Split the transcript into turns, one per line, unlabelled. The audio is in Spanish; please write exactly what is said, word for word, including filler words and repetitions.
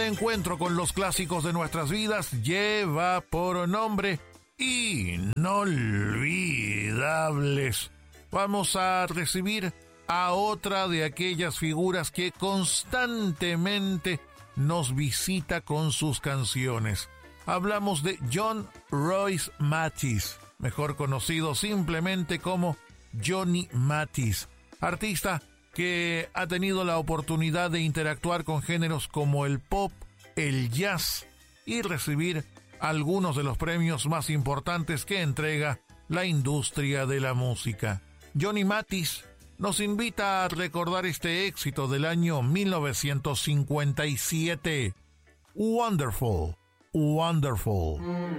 reencuentro con los clásicos de nuestras vidas lleva por nombre Inolvidables. Vamos a recibir a otra de aquellas figuras que constantemente nos visita con sus canciones. Hablamos de John Royce Mathis, mejor conocido simplemente como Johnny Mathis, artista que ha tenido la oportunidad de interactuar con géneros como el pop, el jazz y recibir algunos de los premios más importantes que entrega la industria de la música. Johnny Mathis nos invita a recordar este éxito del año mil novecientos cincuenta y siete, Wonderful, Wonderful.